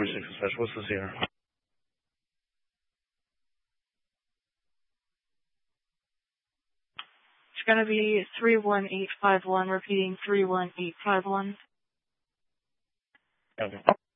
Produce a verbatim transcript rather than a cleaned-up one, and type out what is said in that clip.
precinct dispatch. What's the scene? It's going to be three one eight five one, repeating three one eight five one. Okay.